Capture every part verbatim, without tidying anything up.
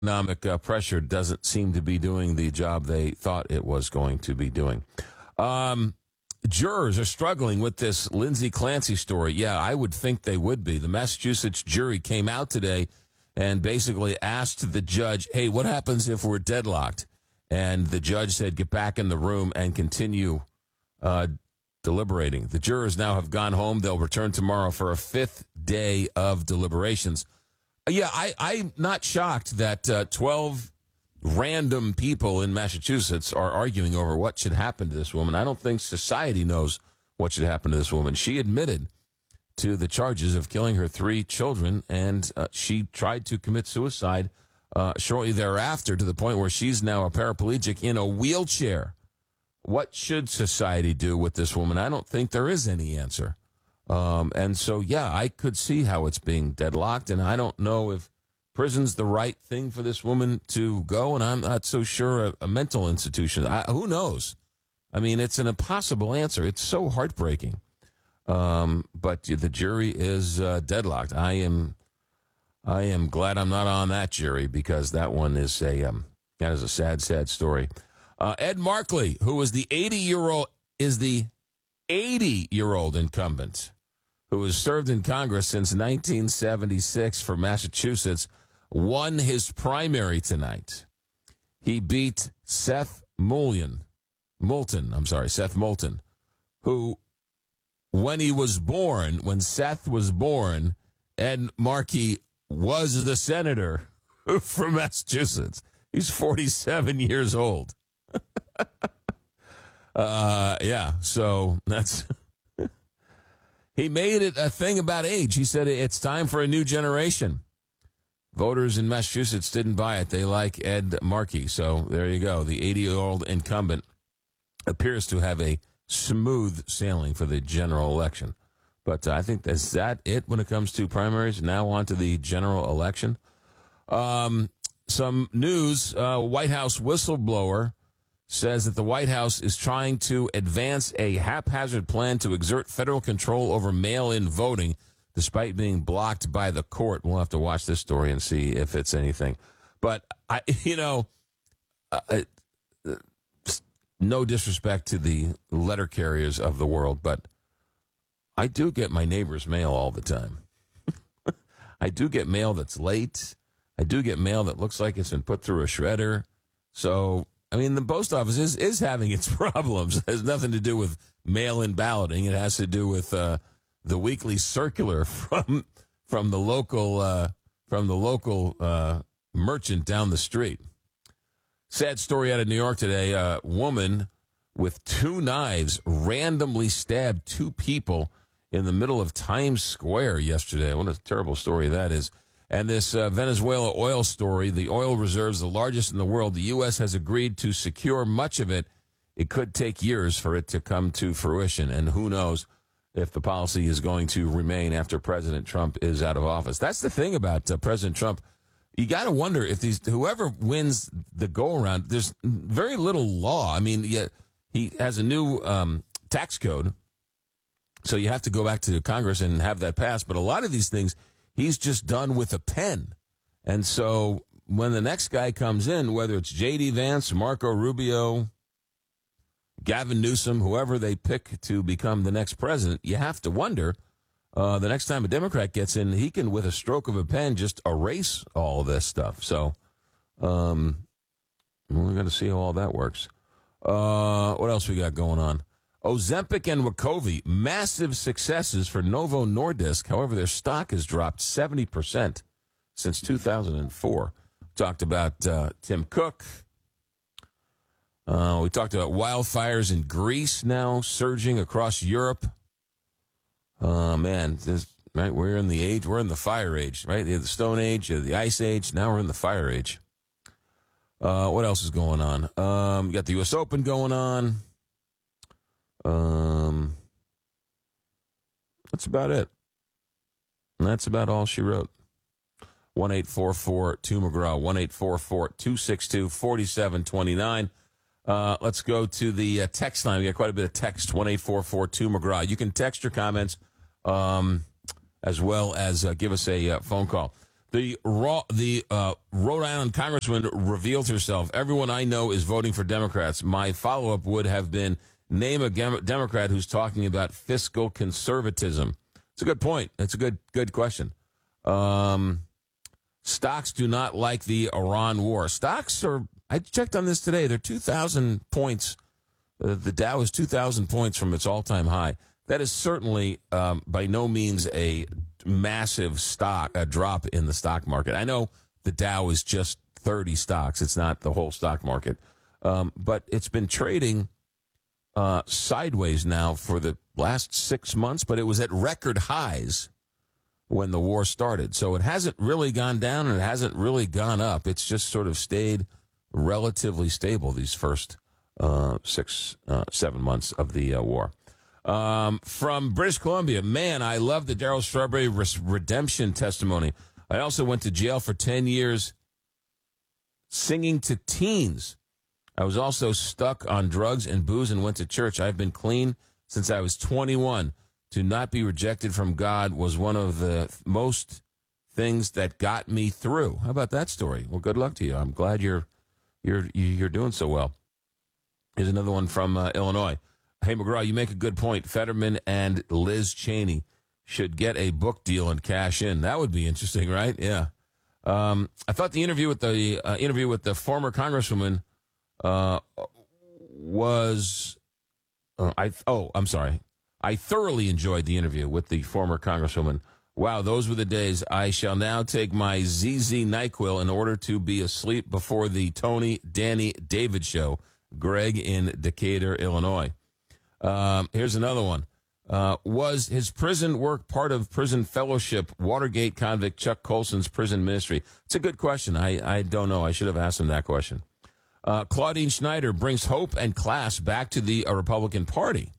economic uh, pressure doesn't seem to be doing the job they thought it was going to be doing. Um, jurors are struggling with this Lindsay Clancy story. Yeah, I would think they would be. The Massachusetts jury came out today and basically asked the judge, hey, what happens if we're deadlocked? And the judge said, get back in the room and continue uh, deliberating. The jurors now have gone home. They'll return tomorrow for a fifth day of deliberations. Yeah, I, I'm not shocked that uh, twelve random people in Massachusetts are arguing over what should happen to this woman. I don't think society knows what should happen to this woman. She admitted to the charges of killing her three children, and uh, she tried to commit suicide uh, shortly thereafter, to the point where she's now a paraplegic in a wheelchair. What should society do with this woman? I don't think there is any answer. Um, and so, yeah, I could see how it's being deadlocked, and I don't know if prison's the right thing for this woman to go, and I'm not so sure a, a mental institution. I, who knows? I mean, it's an impossible answer. It's so heartbreaking. Um, but the jury is uh, deadlocked. I am, I am glad I'm not on that jury, because that one is a um, that is a sad, sad story. Uh, Ed Markey, who is the eighty-year-old, is the eighty-year-old incumbent who has served in Congress since nineteen seventy-six for Massachusetts, won his primary tonight. He beat Seth Moulton, Moulton, I'm sorry, Seth Moulton, who, when he was born, when Seth was born, Ed Markey was the senator from Massachusetts. He's forty-seven years old. uh, yeah, so that's... He made it a thing about age. He said it's time for a new generation. Voters in Massachusetts didn't buy it. They like Ed Markey. So there you go. The eighty-year-old incumbent appears to have a smooth sailing for the general election. But uh, I think that's that it when it comes to primaries. Now on to the general election. Um, some news. Uh, White House whistleblower says that the White House is trying to advance a haphazard plan to exert federal control over mail-in voting, despite being blocked by the court. We'll have to watch this story and see if it's anything. But, I, you know, uh, uh, no disrespect to the letter carriers of the world, but I do get my neighbor's mail all the time. I do get mail that's late. I do get mail that looks like it's been put through a shredder. So... I mean, the post office is, is having its problems. It has nothing to do with mail-in balloting. It has to do with uh, the weekly circular from from the local uh, from the local uh, merchant down the street. Sad story out of New York today. A woman with two knives randomly stabbed two people in the middle of Times Square yesterday. What a terrible story that is. And this uh, Venezuela oil story, the oil reserves, the largest in the world, the U S has agreed to secure much of it. It could take years for it to come to fruition, and who knows if the policy is going to remain after President Trump is out of office. That's the thing about uh, President Trump. You got to wonder if these whoever wins the go-around, there's very little law. I mean, yeah, he has a new um, tax code, so you have to go back to Congress and have that passed. But a lot of these things, he's just done with a pen. And so when the next guy comes in, whether it's J D. Vance, Marco Rubio, Gavin Newsom, whoever they pick to become the next president, you have to wonder, uh, the next time a Democrat gets in, he can, with a stroke of a pen, just erase all this stuff. So um, we're going to see how all that works. Uh, what else we got going on? Ozempic and Wegovy, massive successes for Novo Nordisk. However, their stock has dropped seventy percent since two thousand four. Talked about uh, Tim Cook. Uh, we talked about wildfires in Greece now surging across Europe. Oh, uh, man, this, right? We're in the age, we're in the fire age, right? The Stone Age, the Ice Age. Now we're in the fire age. Uh, what else is going on? Um, you got the U S Open going on. Um, that's about it. And that's about all she wrote. one eight four four two McGraw, one eight four four two six two four seven two nine. Uh, let's go to the uh, text line. We got quite a bit of text, one eight four four two McGraw. You can text your comments um, as well as uh, give us a uh, phone call. The raw, the uh, Rhode Island congresswoman revealed herself. Everyone I know is voting for Democrats. My follow-up would have been, name a Dem- Democrat who's talking about fiscal conservatism. It's a good point. It's a good good question. Um, stocks do not like the Iran war. Stocks are, I checked on this today, they're two thousand points. Uh, the Dow is two thousand points from its all-time high. That is certainly um, by no means a massive stock, a drop in the stock market. I know the Dow is just thirty stocks. It's not the whole stock market. Um, but it's been trading uh, sideways now for the last six months, but it was at record highs when the war started. So it hasn't really gone down and it hasn't really gone up. It's just sort of stayed relatively stable these first uh, six, uh, seven months of the uh, war. Um, from British Columbia, man, I love the Darryl Strawberry res- redemption testimony. I also went to jail for ten years singing to teens. I was also stuck on drugs and booze and went to church. I've been clean since I was twenty-one. To not be rejected from God was one of the most things that got me through. How about that story? Well, good luck to you. I'm glad you're you're you're doing so well. Here's another one from uh, Illinois. Hey, McGraw, you make a good point. Fetterman and Liz Cheney should get a book deal and cash in. That would be interesting, right? Yeah. Um, I thought the interview with the uh, interview with the former congresswoman uh, was. Uh, I oh, I'm sorry. I thoroughly enjoyed the interview with the former congresswoman. Wow, those were the days. I shall now take my Z Z NyQuil in order to be asleep before the Tony Danny David show. Greg in Decatur, Illinois. Um, here's another one. Uh, was his prison work part of prison fellowship, Watergate convict Chuck Colson's prison ministry? It's a good question. I, I don't know. I should have asked him that question. Uh, Claudine Schneider brings hope and class back to the uh, Republican Party.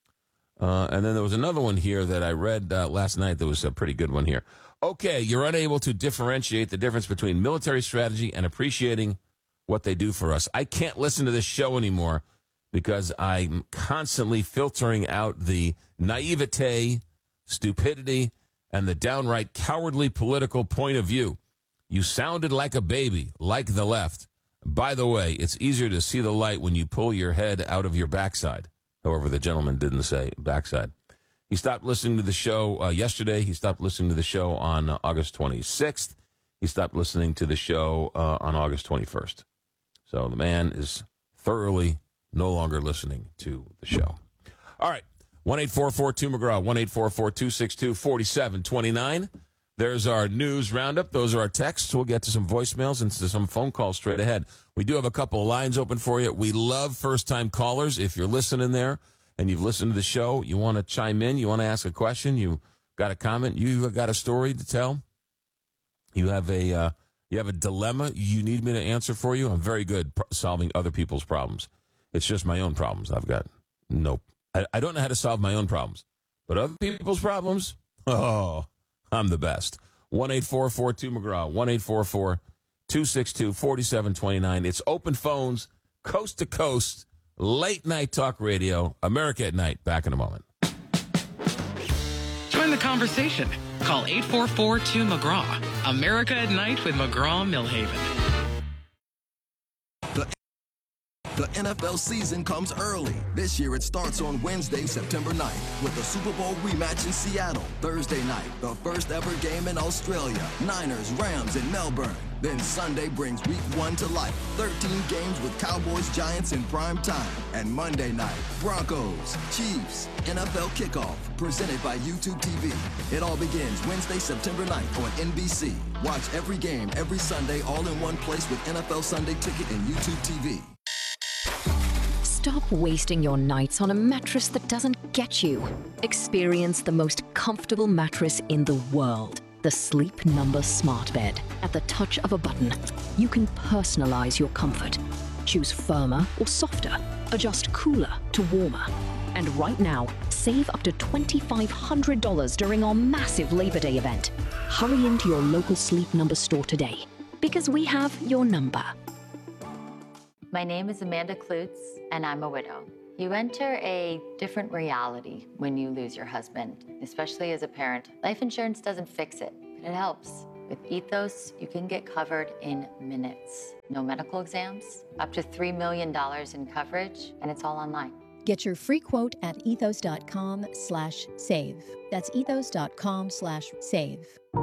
Uh, and then there was another one here that I read uh, last night that was a pretty good one here. Okay, you're unable to differentiate the difference between military strategy and appreciating what they do for us. I can't listen to this show anymore because I'm constantly filtering out the naivete, stupidity, and the downright cowardly political point of view. You sounded like a baby, like the left. By the way, it's easier to see the light when you pull your head out of your backside. However, the gentleman didn't say backside. He stopped listening to the show uh, yesterday. He stopped listening to the show on uh, August twenty-sixth. He stopped listening to the show uh, on August twenty-first. So the man is thoroughly no longer listening to the show. All right. one eight four four two McGraw, one eight four four two six two four seven two nine. There's our news roundup. Those are our texts. We'll get to some voicemails and to some phone calls straight ahead. We do have a couple of lines open for you. We love first-time callers. If you're listening there and you've listened to the show, you want to chime in, you want to ask a question, you got a comment, you got a story to tell, you have a uh, you have a dilemma you need me to answer for you, I'm very good pro- solving other people's problems. It's just my own problems. I've got no, I, I don't know how to solve my own problems. But other people's problems, oh, I'm the best. one eight four four two McGraw, one eight four four two six two four seven two nine. It's open phones, coast to coast, late night talk radio, America at Night. Back in a moment. Join the conversation. Call eight four four two McGraw. America at Night with McGraw Millhaven. The, the N F L season comes early. This year it starts on Wednesday, September ninth, with the Super Bowl rematch in Seattle. Thursday night, the first ever game in Australia. Niners, Rams in Melbourne. Then Sunday brings week one to life. thirteen games with Cowboys, Giants in prime time. And Monday night, Broncos, Chiefs, N F L kickoff, presented by YouTube T V. It all begins Wednesday, September ninth on N B C. Watch every game, every Sunday, all in one place with N F L Sunday Ticket and YouTube T V. Stop wasting your nights on a mattress that doesn't get you. Experience the most comfortable mattress in the world. The Sleep Number Smart Bed. At the touch of a button, you can personalize your comfort. Choose firmer or softer. Adjust cooler to warmer. And right now, save up to two thousand five hundred dollars during our massive Labor Day event. Hurry into your local Sleep Number store today, because we have your number. My name is Amanda Klutz, and I'm a widow. You enter a different reality when you lose your husband, especially as a parent. Life insurance doesn't fix it, but it helps. With Ethos, you can get covered in minutes. No medical exams, up to three million dollars in coverage, and it's all online. Get your free quote at ethos.com slash save. That's ethos.com slash save.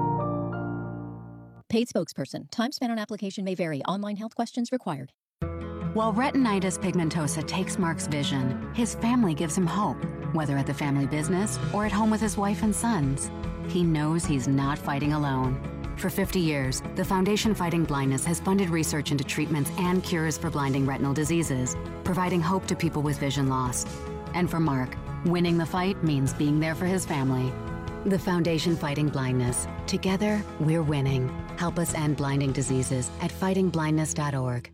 Paid spokesperson. Time spent on application may vary. Online health questions required. While retinitis pigmentosa takes Mark's vision, his family gives him hope, whether at the family business or at home with his wife and sons. He knows he's not fighting alone. For fifty years, the Foundation Fighting Blindness has funded research into treatments and cures for blinding retinal diseases, providing hope to people with vision loss. And for Mark, winning the fight means being there for his family. The Foundation Fighting Blindness. Together, we're winning. Help us end blinding diseases at fighting blindness dot org.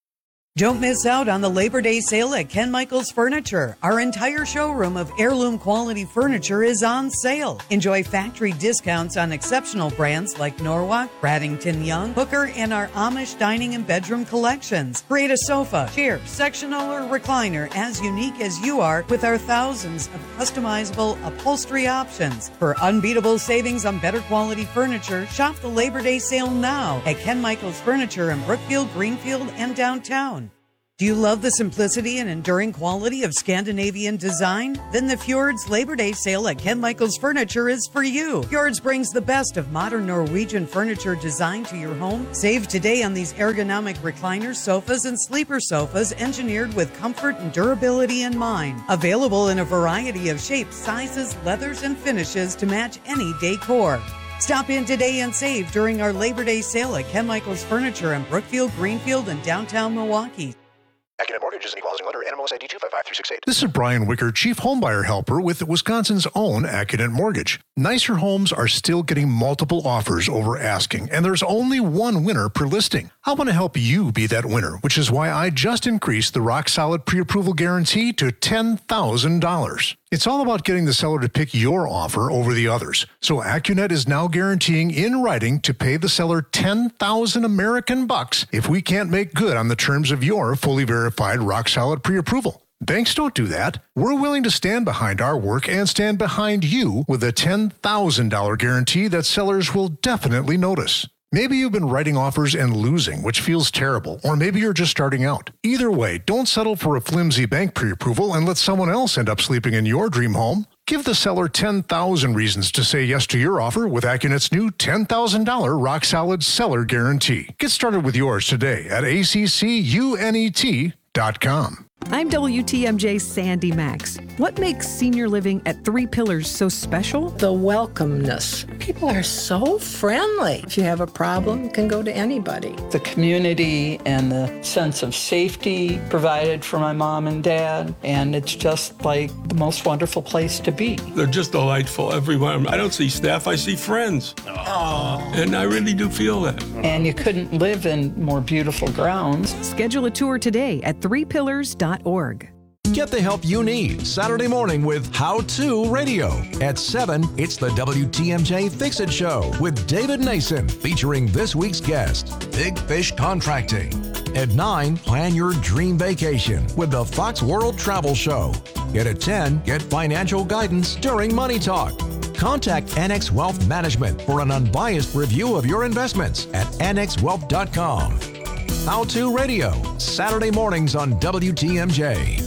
Don't miss out on the Labor Day sale at Ken Michaels Furniture. Our entire showroom of heirloom quality furniture is on sale. Enjoy factory discounts on exceptional brands like Norwalk, Bradington Young, Hooker, and our Amish dining and bedroom collections. Create a sofa, chair, sectional, or recliner as unique as you are with our thousands of customizable upholstery options. For unbeatable savings on better quality furniture, shop the Labor Day sale now at Ken Michaels Furniture in Brookfield, Greenfield, and downtown. Do you love the simplicity and enduring quality of Scandinavian design? Then the Fjords Labor Day sale at Ken Michaels Furniture is for you. Fjords brings the best of modern Norwegian furniture design to your home. Save today on these ergonomic recliners, sofas, and sleeper sofas engineered with comfort and durability in mind. Available in a variety of shapes, sizes, leathers, and finishes to match any decor. Stop in today and save during our Labor Day sale at Ken Michaels Furniture in Brookfield, Greenfield, and downtown Milwaukee. Accident Mortgage is an equal housing lender. N M L S I D two five five three six eight. This is Brian Wicker, Chief Homebuyer Helper with Wisconsin's own Accident Mortgage. Nicer homes are still getting multiple offers over asking, and there's only one winner per listing. I want to help you be that winner, which is why I just increased the Rock Solid Pre-Approval Guarantee to ten thousand dollars. It's all about getting the seller to pick your offer over the others. So AccuNet is now guaranteeing in writing to pay the seller ten thousand American bucks if we can't make good on the terms of your fully verified Rock Solid Pre-Approval. Banks don't do that. We're willing to stand behind our work and stand behind you with a ten thousand dollars guarantee that sellers will definitely notice. Maybe you've been writing offers and losing, which feels terrible, or maybe you're just starting out. Either way, don't settle for a flimsy bank pre-approval and let someone else end up sleeping in your dream home. Give the seller ten thousand reasons to say yes to your offer with AccuNet's new ten thousand dollars Rock Solid Seller Guarantee. Get started with yours today at A C C U N E T dot com. I'm W T M J's Sandy Max. What makes senior living at Three Pillars so special? The welcomeness. People are so friendly. If you have a problem, you can go to anybody. The community and the sense of safety provided for my mom and dad, and it's just like the most wonderful place to be. They're just delightful, everyone. I don't see staff, I see friends. Aww. And I really do feel that. And you couldn't live in more beautiful grounds. Schedule a tour today at three pillars dot org. Get the help you need Saturday morning with How To Radio. At seven, it's the W T M J Fix-It Show with David Nason, featuring this week's guest, Big Fish Contracting. At nine, plan your dream vacation with the Fox World Travel Show. And at ten, get financial guidance during Money Talk. Contact Annex Wealth Management for an unbiased review of your investments at annex wealth dot com. How To Radio, Saturday mornings on W T M J.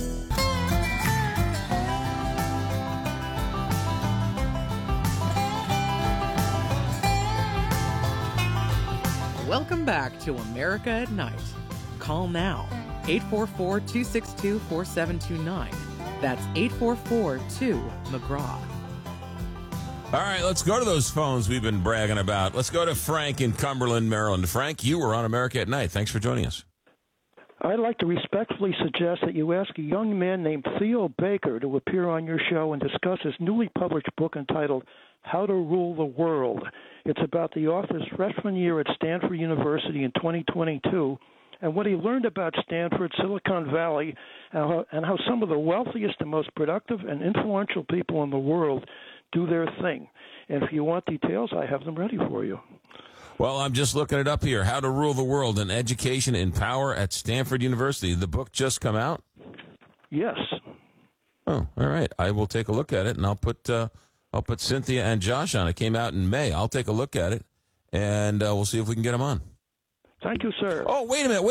Welcome back to America at Night. Call now, eight four four, two six two, four seven two nine. That's eight four four, two, McGraw. All right, let's go to those phones we've been bragging about. Let's go to Frank in Cumberland, Maryland. Frank, you were on America at Night. Thanks for joining us. I'd like to respectfully suggest that you ask a young man named Theo Baker to appear on your show and discuss his newly published book entitled How to Rule the World. It's about the author's freshman year at Stanford University in twenty twenty-two and what he learned about Stanford, Silicon Valley, and how, and how some of the wealthiest and most productive and influential people in the world do their thing. And if you want details, I have them ready for you. Well, I'm just looking it up here. How to Rule the World, an Education in Power at Stanford University. The book just come out? Yes. Oh, all right. I will take a look at it, and I'll put uh, I'll put Cynthia and Josh on. It came out in May. I'll take a look at it, and uh, we'll see if we can get him on. Thank you, sir. Oh, wait a minute. Wait